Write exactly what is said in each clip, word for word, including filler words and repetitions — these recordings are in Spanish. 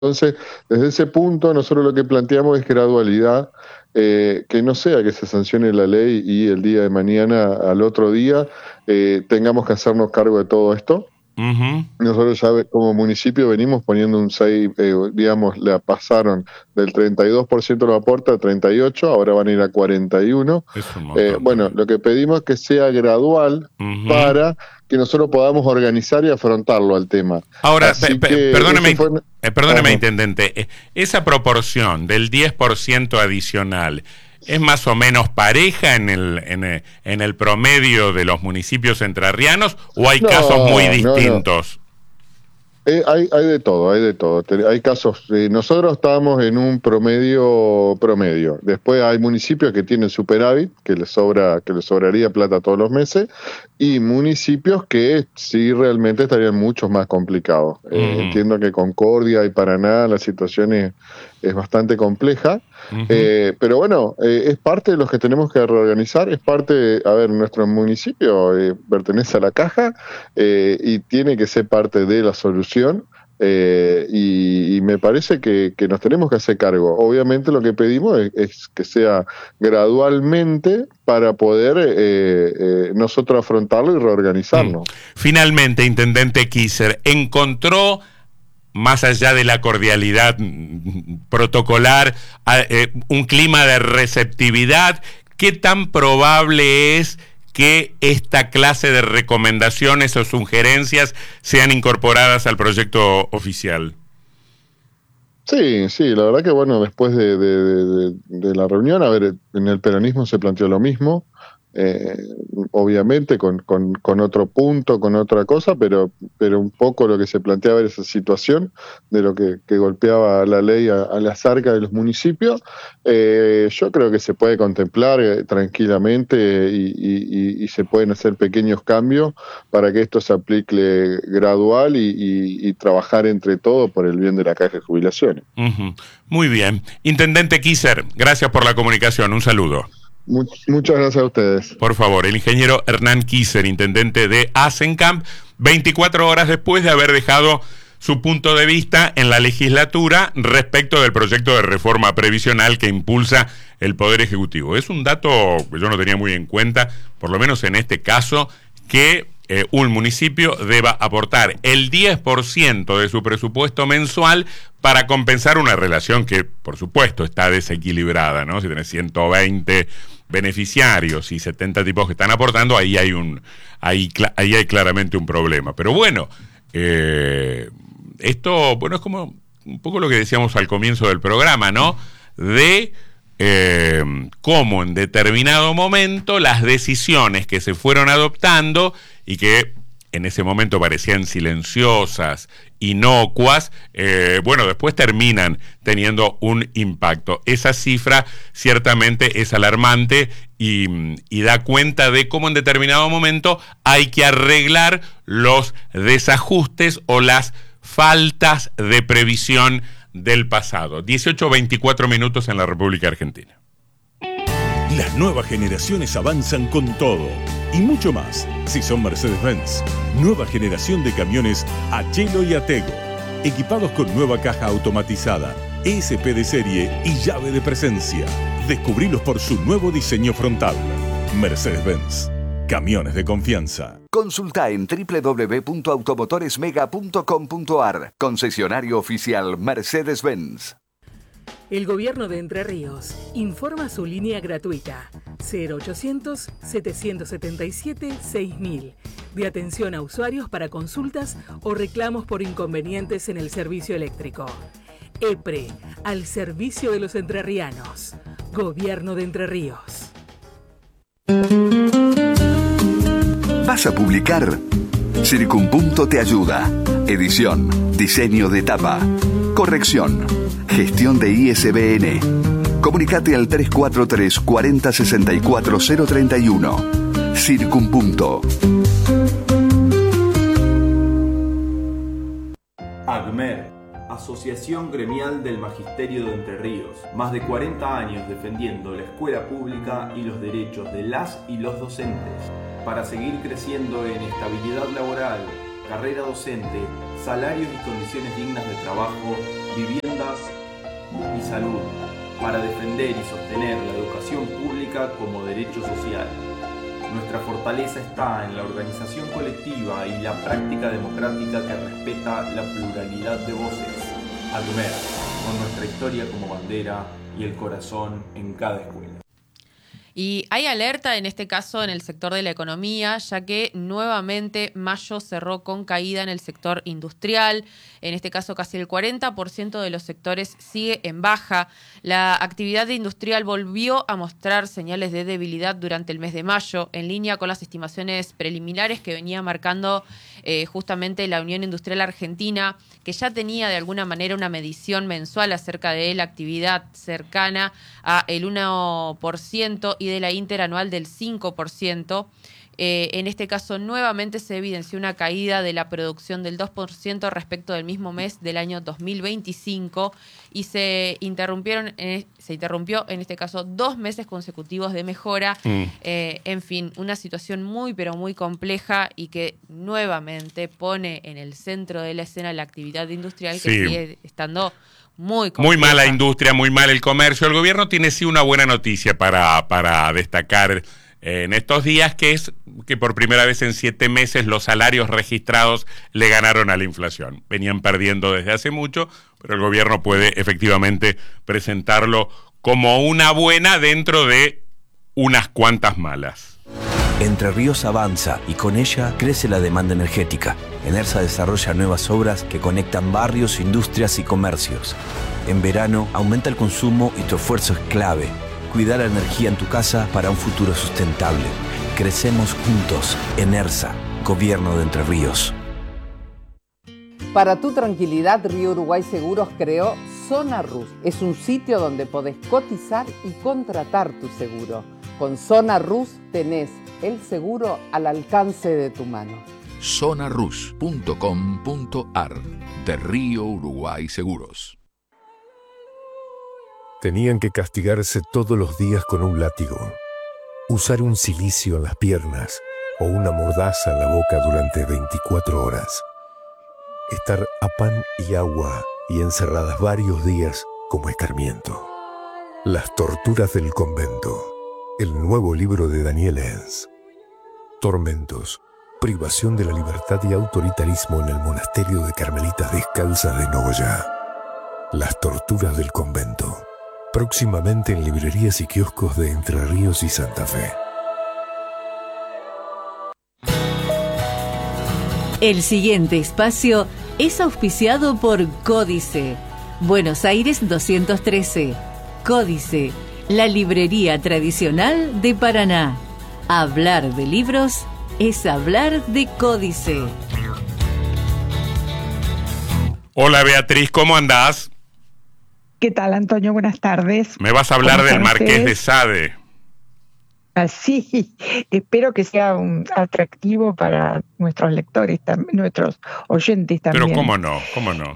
Entonces, desde ese punto, nosotros lo que planteamos es gradualidad, eh, que no sea que se sancione la ley y el día de mañana, al otro día, eh, tengamos que hacernos cargo de todo esto. Uh-huh. Nosotros ya como municipio venimos poniendo un seis, eh, digamos, la pasaron del treinta y dos por ciento de los aportes a treinta y ocho, ahora van a ir a cuarenta y uno. Es un montón, eh, bueno, también. lo que pedimos es que sea gradual Uh-huh. para que nosotros podamos organizar y afrontarlo al tema. Ahora, Así pe- que perdóneme, fue... eh, perdóneme Ajá. intendente, eh, esa proporción del diez por ciento adicional, ¿es más o menos pareja en el, en el, en el promedio de los municipios entrerrianos o hay No, casos muy no, no. distintos? Eh, hay, hay de todo, hay de todo. Te- Hay casos, eh, nosotros estábamos en un promedio promedio. Después hay municipios que tienen superávit, que les sobra, que les sobraría plata todos los meses, y municipios que sí realmente estarían mucho más complicados. Eh, Uh-huh. Entiendo que Concordia y Paraná la situación es, es bastante compleja. Uh-huh. Eh, pero bueno, eh, es parte de los que tenemos que reorganizar, es parte, de, a ver, nuestro municipio eh, pertenece a la caja eh, y tiene que ser parte de la solución. Eh, y, y me parece que, que nos tenemos que hacer cargo. Obviamente lo que pedimos es, es que sea gradualmente para poder eh, eh, nosotros afrontarlo y reorganizarnos. Mm. Finalmente, intendente Kisser, ¿encontró, más allá de la cordialidad protocolar, eh, un clima de receptividad? ¿Qué tan probable es que esta clase de recomendaciones o sugerencias sean incorporadas al proyecto oficial? Sí, sí, la verdad que bueno, después de, de, de, de la reunión, a ver, en el peronismo se planteó lo mismo, eh, obviamente con, con, con otro punto, con otra cosa, pero, pero un poco lo que se planteaba era esa situación de lo que, que golpeaba la ley a, a las arcas de los municipios. Eh, yo creo que se puede contemplar eh, tranquilamente y, y, y se pueden hacer pequeños cambios para que esto se aplique gradual y, y, y trabajar entre todos por el bien de la Caja de Jubilaciones. Uh-huh. Muy bien. Intendente Kisser, gracias por la comunicación. Un saludo. Muchas gracias a ustedes. Por favor, el ingeniero Hernán Kisser, intendente de Asencamp, veinticuatro horas después de haber dejado su punto de vista en la legislatura respecto del proyecto de reforma previsional que impulsa el Poder Ejecutivo. Es un dato que yo no tenía muy en cuenta, por lo menos en este caso, que eh, un municipio deba aportar el diez por ciento de su presupuesto mensual para compensar una relación que, por supuesto, está desequilibrada, ¿no? Si tenés ciento veinte beneficiarios y setenta tipos que están aportando, ahí hay un ahí, ahí hay claramente un problema. Pero bueno, eh, esto, bueno, es como un poco lo que decíamos al comienzo del programa, ¿no? De eh, cómo en determinado momento las decisiones que se fueron adoptando y que en ese momento parecían silenciosas, inocuas, eh, bueno, después terminan teniendo un impacto. Esa cifra ciertamente es alarmante y, y da cuenta de cómo en determinado momento hay que arreglar los desajustes o las faltas de previsión del pasado. dieciocho veinticuatro minutos en la República Argentina. Las nuevas generaciones avanzan con todo y mucho más si son Mercedes-Benz. Nueva generación de camiones Achelo y Atego, equipados con nueva caja automatizada, E S P de serie y llave de presencia. Descubrilos por su nuevo diseño frontal. Mercedes-Benz. Camiones de confianza. Consulta en doble u doble u doble u punto automotoresmega punto com punto a r. Concesionario oficial Mercedes-Benz. El Gobierno de Entre Ríos informa su línea gratuita cero ochocientos, setecientos setenta y siete, seis mil de atención a usuarios para consultas o reclamos por inconvenientes en el servicio eléctrico. EPRE, al servicio de los entrerrianos. Gobierno de Entre Ríos. ¿Vas a publicar? Circunpunto te ayuda. Edición, diseño de tapa, corrección, gestión de I S B N. Comunicate al tres cuatro tres, cuarenta, sesenta y cuatro, cero treinta y uno. Circunpunto. AGMER, Asociación Gremial del Magisterio de Entre Ríos. Más de cuarenta años defendiendo la escuela pública y los derechos de las y los docentes. Para seguir creciendo en estabilidad laboral, carrera docente, salarios y condiciones dignas de trabajo, vivienda y salud, para defender y sostener la educación pública como derecho social. Nuestra fortaleza está en la organización colectiva y la práctica democrática que respeta la pluralidad de voces. ACMER, con nuestra historia como bandera y el corazón en cada escuela. Y hay alerta en este caso en el sector de la economía, ya que nuevamente mayo cerró con caída en el sector industrial. En este caso casi el cuarenta por ciento de los sectores sigue en baja. La actividad industrial volvió a mostrar señales de debilidad durante el mes de mayo, en línea con las estimaciones preliminares que venía marcando eh, justamente la Unión Industrial Argentina, que ya tenía de alguna manera una medición mensual acerca de la actividad cercana a el uno por ciento y de la interanual del cinco por ciento. Eh, en este caso, nuevamente se evidenció una caída de la producción del dos por ciento respecto del mismo mes del año dos mil veinticinco y se interrumpieron, eh, se interrumpió en este caso dos meses consecutivos de mejora. Mm. Eh, en fin, una situación muy pero muy compleja y que nuevamente pone en el centro de la escena la actividad industrial que sí. sigue estando muy compleja. Muy mala industria, muy mal el comercio. El gobierno tiene sí una buena noticia para, para destacar en estos días, que es que por primera vez en siete meses los salarios registrados le ganaron a la inflación. Venían perdiendo desde hace mucho, pero el gobierno puede efectivamente presentarlo como una buena dentro de unas cuantas malas. Entre Ríos avanza y con ella crece la demanda energética. Enersa desarrolla nuevas obras que conectan barrios, industrias y comercios. En verano aumenta el consumo y tu esfuerzo es clave. Cuidar la energía en tu casa para un futuro sustentable. Crecemos juntos. Enersa, Gobierno de Entre Ríos. Para tu tranquilidad, Río Uruguay Seguros creó Zona Rus. Es un sitio donde podés cotizar y contratar tu seguro. Con Zona Rus tenés el seguro al alcance de tu mano. zona rus punto com punto ar de Río Uruguay Seguros. Tenían que castigarse todos los días con un látigo, usar un cilicio en las piernas o una mordaza en la boca durante veinticuatro horas, estar a pan y agua y encerradas varios días como escarmiento. Las torturas del convento, el nuevo libro de Daniel Enz. Tormentos, privación de la libertad y autoritarismo en el monasterio de Carmelitas Descalzas de Nogoyá. Las torturas del convento. Próximamente en librerías y kioscos de Entre Ríos y Santa Fe. El siguiente espacio es auspiciado por Códice. Buenos Aires doscientos trece. Códice, la librería tradicional de Paraná. Hablar de libros es hablar de Códice. Hola Beatriz, ¿cómo andás? ¿Qué tal, Antonio? Buenas tardes. Me vas a hablar del Marqués ustedes? de Sade. Así, espero que sea un atractivo para nuestros lectores, tam- nuestros oyentes también. Pero cómo no, cómo no.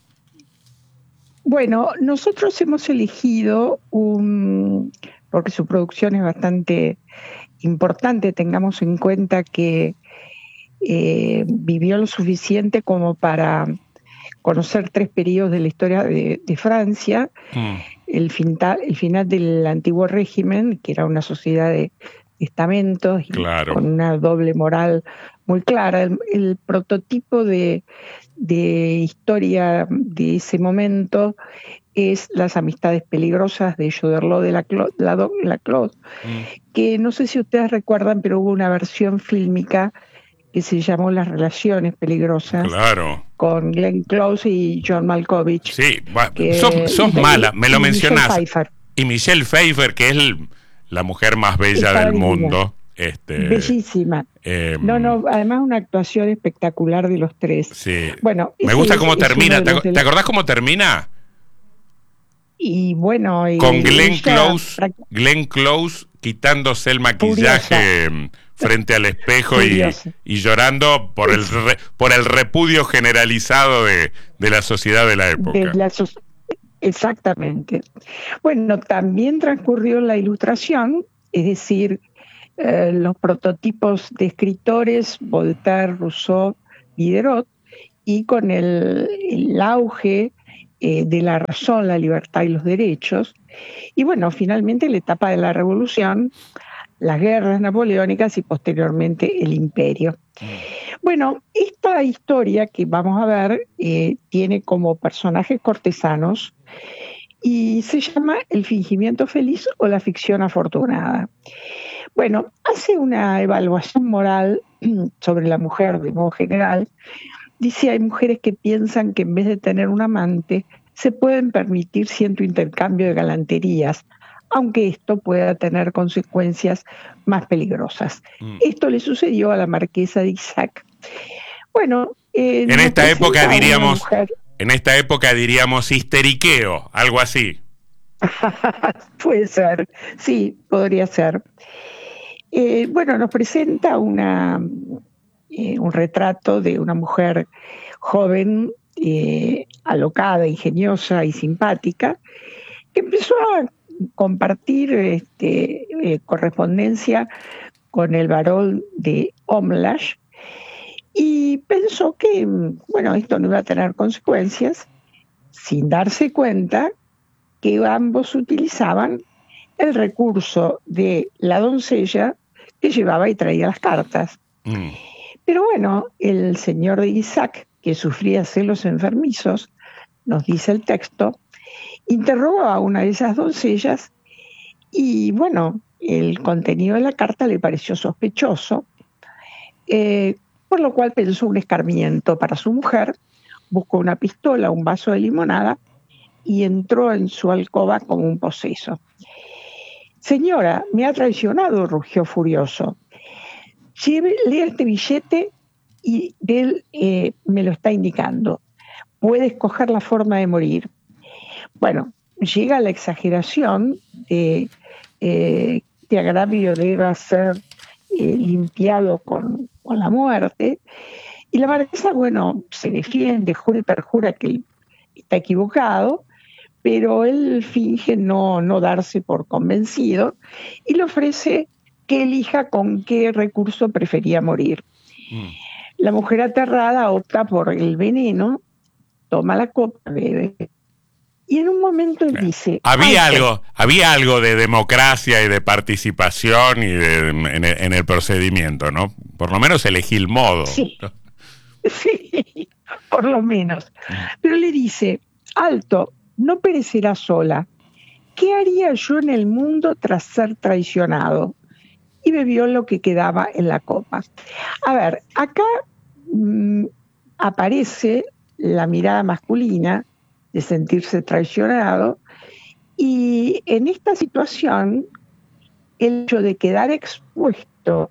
Bueno, nosotros hemos elegido un, porque su producción es bastante importante, tengamos en cuenta que eh, vivió lo suficiente como para conocer tres periodos de la historia de, de Francia, mm. el, final, el final del antiguo régimen, que era una sociedad de estamentos y claro. con una doble moral muy clara. El, el prototipo de, de historia de ese momento es Las amistades peligrosas de Choderlos de Laclos, Laclos mm. que no sé si ustedes recuerdan, pero hubo una versión fílmica que se llamó Las relaciones peligrosas, claro. con Glenn Close y John Malkovich. Sí, sos, sos mala, me lo mencionás. Y Michelle Pfeiffer, que es el, la mujer más bella Está del bellina. mundo. Este, Bellísima. Eh, no, no, además una actuación espectacular de los tres. Sí. Bueno, me gusta es, cómo es termina. ¿Te, ¿Te acordás cómo termina? Y bueno, y con Glenn Close, Glenn Close quitándose el maquillaje Furiosa. frente al espejo y, y llorando por el re, por el repudio generalizado de, de la sociedad de la época. De la so- Exactamente. Bueno, también transcurrió la Ilustración, es decir, eh, los prototipos de escritores, Voltaire, Rousseau, Diderot, y con el, el auge eh, de la razón, la libertad y los derechos. Y bueno, finalmente la etapa de la revolución, las guerras napoleónicas y posteriormente el imperio. Bueno, esta historia que vamos a ver eh, tiene como personajes cortesanos y se llama El fingimiento feliz o la ficción afortunada. Bueno, hace una evaluación moral sobre la mujer de modo general. Dice, hay mujeres que piensan que en vez de tener un amante, se pueden permitir cierto intercambio de galanterías, aunque esto pueda tener consecuencias más peligrosas. Mm. Esto le sucedió a la marquesa de Isaac. Bueno, eh, en esta época diríamos, en esta época diríamos histeriqueo, algo así. Puede ser, sí, podría ser. Eh, bueno, nos presenta una, eh, un retrato de una mujer joven, eh, alocada, ingeniosa y simpática, que empezó a compartir este, eh, correspondencia con el barón de Omlash y pensó que, bueno, esto no iba a tener consecuencias, sin darse cuenta que ambos utilizaban el recurso de la doncella que llevaba y traía las cartas. Mm. Pero bueno, el señor de Isaac, que sufría celos enfermizos, nos dice el texto, interrogó a una de esas doncellas y, bueno, el contenido de la carta le pareció sospechoso, eh, por lo cual pensó un escarmiento para su mujer, buscó una pistola, un vaso de limonada y entró en su alcoba como un poseso. Señora, me ha traicionado, rugió furioso. Lleve, lea este billete y él eh, me lo está indicando. Puede escoger la forma de morir. Bueno, llega la exageración de eh, este agravio deba ser eh, limpiado con, con la muerte. Y la marquesa, bueno, se defiende, jura y perjura que está equivocado, pero él finge no, no darse por convencido y le ofrece que elija con qué recurso prefería morir. Mm. La mujer aterrada opta por el veneno, toma la copa, bebe, y en un momento él dice... Había algo, había algo de democracia y de participación y de, en, el, en el procedimiento, ¿no? Por lo menos elegí el modo. Sí, sí, por lo menos. Pero le dice, alto, no perecerá sola. ¿Qué haría yo en el mundo tras ser traicionado? Y bebió lo que quedaba en la copa. A ver, acá mmm, aparece la mirada masculina de sentirse traicionado y en esta situación el hecho de quedar expuesto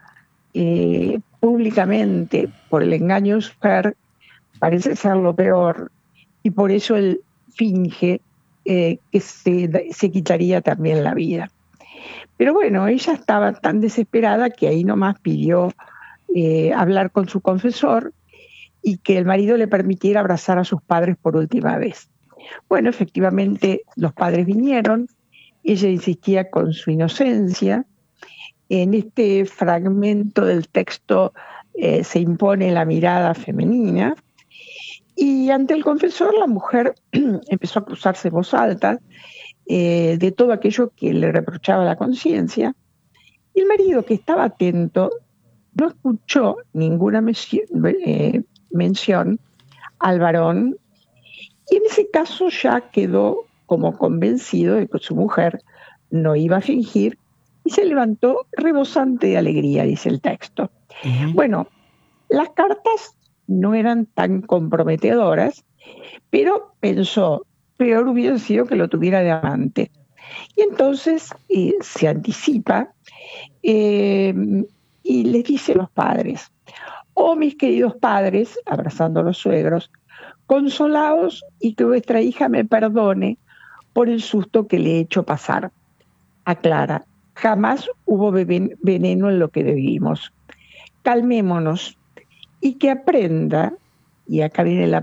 eh, públicamente por el engaño de su mujer parece ser lo peor y por eso él finge eh, que se, se quitaría también la vida. Pero bueno, ella estaba tan desesperada que ahí nomás pidió eh, hablar con su confesor y que el marido le permitiera abrazar a sus padres por última vez. Bueno, efectivamente los padres vinieron, ella insistía con su inocencia. En este fragmento del texto eh, se impone la mirada femenina y ante el confesor la mujer empezó a acusarse en voz alta eh, de todo aquello que le reprochaba la conciencia y el marido, que estaba atento, no escuchó ninguna mención, eh, mención al varón y en ese caso ya quedó como convencido de que su mujer no iba a fingir y se levantó rebosante de alegría, dice el texto. Uh-huh. Bueno, las cartas no eran tan comprometedoras, pero pensó, peor hubiera sido que lo tuviera de amante. Y entonces eh, se anticipa eh, y les dice a los padres, oh mis queridos padres, abrazando a los suegros, consolaos y que vuestra hija me perdone por el susto que le he hecho pasar. Aclara, jamás hubo veneno en lo que bebimos. Calmémonos y que aprenda, y acá viene la